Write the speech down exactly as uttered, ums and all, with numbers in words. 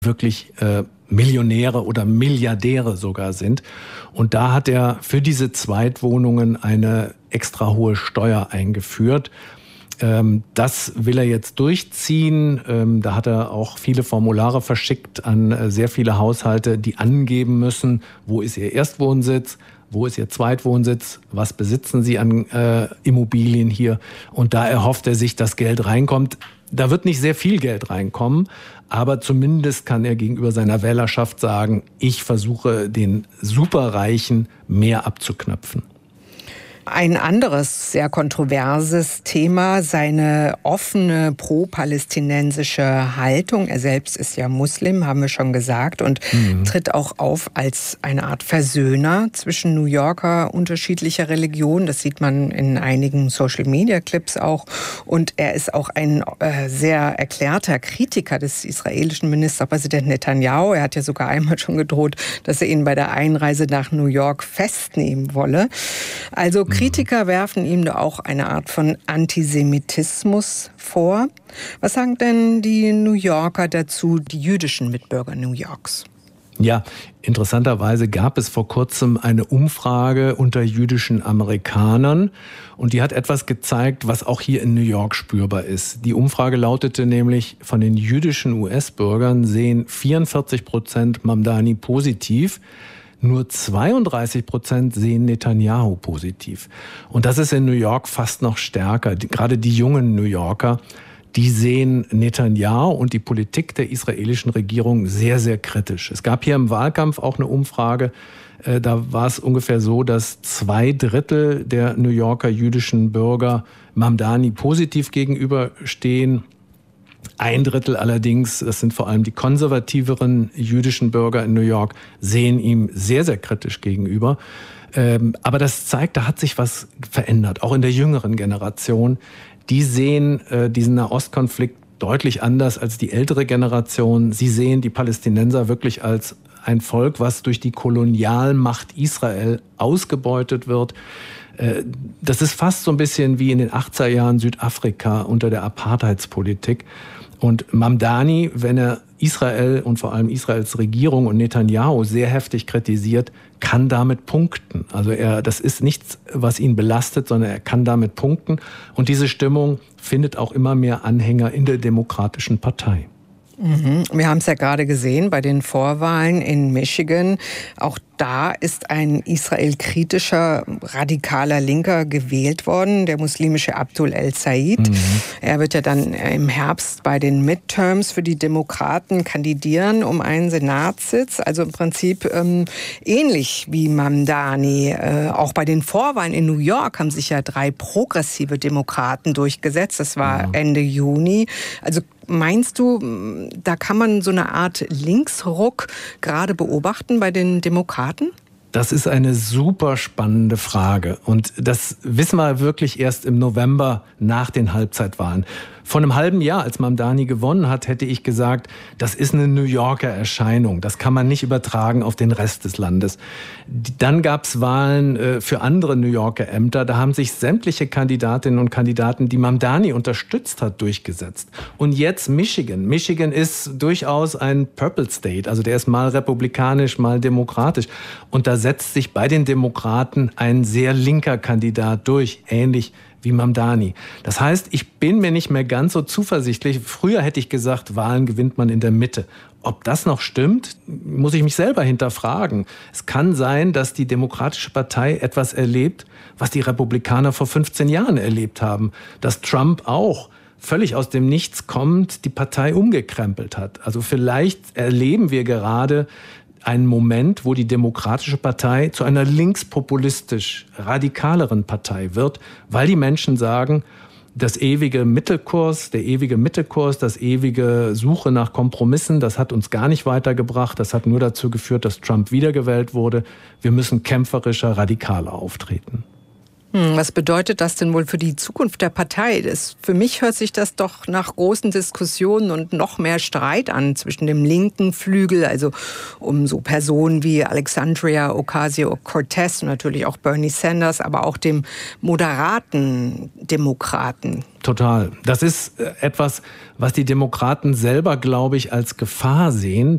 wirklich äh, Millionäre oder Milliardäre sogar sind. Und da hat er für diese Zweitwohnungen eine extra hohe Steuer eingeführt. Ähm, das will er jetzt durchziehen. Ähm, da hat er auch viele Formulare verschickt an äh, sehr viele Haushalte, die angeben müssen, wo ist ihr Erstwohnsitz, wo ist ihr Zweitwohnsitz, was besitzen sie an äh, Immobilien hier. Und da erhofft er sich, dass Geld reinkommt. Da wird nicht sehr viel Geld reinkommen, aber zumindest kann er gegenüber seiner Wählerschaft sagen, ich versuche den Superreichen mehr abzuknöpfen. Ein anderes sehr kontroverses Thema, seine offene pro-palästinensische Haltung. Er selbst ist ja Muslim, haben wir schon gesagt, und mhm. tritt auch auf als eine Art Versöhner zwischen New Yorker unterschiedlicher Religionen. Das sieht man in einigen Social-Media-Clips auch. Und er ist auch ein äh, sehr erklärter Kritiker des israelischen Ministerpräsidenten Netanyahu. Er hat ja sogar einmal schon gedroht, dass er ihn bei der Einreise nach New York festnehmen wolle. Also Kritiker werfen ihm da auch eine Art von Antisemitismus vor. Was sagen denn die New Yorker dazu, die jüdischen Mitbürger New Yorks? Ja, interessanterweise gab es vor kurzem eine Umfrage unter jüdischen Amerikanern und die hat etwas gezeigt, was auch hier in New York spürbar ist. Die Umfrage lautete nämlich, von den jüdischen U S-Bürgern sehen vierundvierzig Prozent Mamdani positiv. Nur zweiunddreißig Prozent sehen Netanyahu positiv. Und das ist in New York fast noch stärker. Gerade die jungen New Yorker, die sehen Netanyahu und die Politik der israelischen Regierung sehr, sehr kritisch. Es gab hier im Wahlkampf auch eine Umfrage, da war es ungefähr so, dass zwei Drittel der New Yorker jüdischen Bürger Mamdani positiv gegenüberstehen. Ein Drittel allerdings, das sind vor allem die konservativeren jüdischen Bürger in New York, sehen ihm sehr, sehr kritisch gegenüber. Ähm, aber das zeigt, da hat sich was verändert, auch in der jüngeren Generation. Die sehen äh, diesen Nahostkonflikt deutlich anders als die ältere Generation. Sie sehen die Palästinenser wirklich als ein Volk, was durch die Kolonialmacht Israel ausgebeutet wird. Äh, das ist fast so ein bisschen wie in den achtziger Jahren Südafrika unter der Apartheidspolitik. Und Mamdani, wenn er Israel und vor allem Israels Regierung und Netanyahu sehr heftig kritisiert, kann damit punkten. Also er, das ist nichts, was ihn belastet, sondern er kann damit punkten. Und diese Stimmung findet auch immer mehr Anhänger in der Demokratischen Partei. Mhm. Wir haben es ja gerade gesehen bei den Vorwahlen in Michigan. Auch da ist ein israelkritischer, radikaler Linker gewählt worden, der muslimische Abdul El-Said. Mhm. Er wird ja dann im Herbst bei den Midterms für die Demokraten kandidieren um einen Senatssitz. Also im Prinzip ähm, ähnlich wie Mamdani. Äh, auch bei den Vorwahlen in New York haben sich ja drei progressive Demokraten durchgesetzt. Das war mhm. Ende Juni. Also meinst du, da kann man so eine Art Linksruck gerade beobachten bei den Demokraten? Das ist eine super spannende Frage. Und das wissen wir wirklich erst im November nach den Halbzeitwahlen. Vor einem halben Jahr, als Mamdani gewonnen hat, hätte ich gesagt, das ist eine New Yorker Erscheinung. Das kann man nicht übertragen auf den Rest des Landes. Dann gab es Wahlen für andere New Yorker Ämter. Da haben sich sämtliche Kandidatinnen und Kandidaten, die Mamdani unterstützt hat, durchgesetzt. Und jetzt Michigan. Michigan ist durchaus ein Purple State. Also der ist mal republikanisch, mal demokratisch. Und da setzt sich bei den Demokraten ein sehr linker Kandidat durch, ähnlich wie Mamdani. Das heißt, ich bin mir nicht mehr ganz so zuversichtlich. Früher hätte ich gesagt, Wahlen gewinnt man in der Mitte. Ob das noch stimmt, muss ich mich selber hinterfragen. Es kann sein, dass die Demokratische Partei etwas erlebt, was die Republikaner vor fünfzehn Jahren erlebt haben. Dass Trump auch völlig aus dem Nichts kommt, die Partei umgekrempelt hat. Also vielleicht erleben wir gerade einen Moment, wo die Demokratische Partei zu einer linkspopulistisch radikaleren Partei wird, weil die Menschen sagen, das ewige Mittelkurs, der ewige Mittelkurs, das ewige Suche nach Kompromissen, das hat uns gar nicht weitergebracht. Das hat nur dazu geführt, dass Trump wiedergewählt wurde. Wir müssen kämpferischer, radikaler auftreten. Was bedeutet das denn wohl für die Zukunft der Partei? Das, für mich hört sich das doch nach großen Diskussionen und noch mehr Streit an zwischen dem linken Flügel, also um so Personen wie Alexandria Ocasio-Cortez und natürlich auch Bernie Sanders, aber auch dem moderaten Demokraten. Total. Das ist etwas, was die Demokraten selber, glaube ich, als Gefahr sehen.